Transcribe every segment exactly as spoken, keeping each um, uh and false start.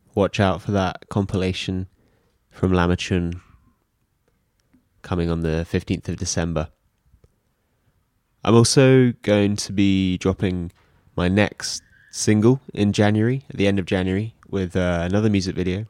watch out for that compilation from Lamachun coming on the fifteenth of December. I'm also going to be dropping my next single in January, at the end of January, with uh, another music video.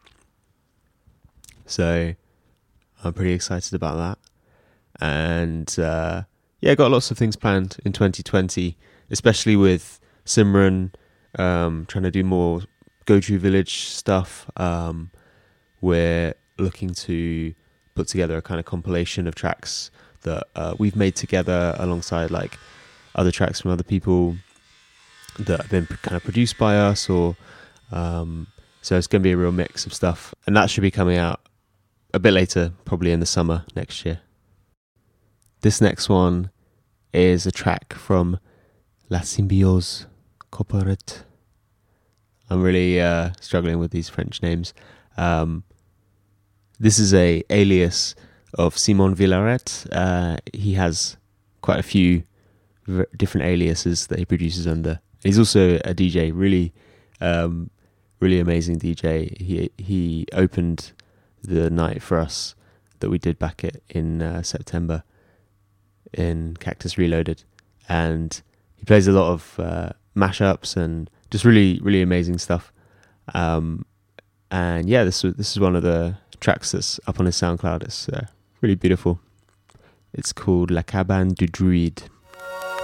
So I'm pretty excited about that. And uh, yeah, got lots of things planned in twenty twenty, especially with Simran, um, trying to do more Goju Village stuff. Um, we're looking to put together a kind of compilation of tracks that uh, we've made together alongside like other tracks from other people that have been kind of produced by us, or um, so it's going to be a real mix of stuff, and that should be coming out a bit later, probably in the summer next year. This next one is a track from La Symbiose Corporate. I'm really uh, struggling with these French names. Um, this is a alias of Simon Villaret. Uh, he has quite a few v- different aliases that he produces under. He's also a D J, really, um, really amazing D J. He he opened the night for us that we did back it in uh, September in Cactus Reloaded, and he plays a lot of uh, mashups and just really, really amazing stuff. Um, and yeah, this this is one of the tracks that's up on his SoundCloud. It's uh, really beautiful. It's called La Cabane du Druide.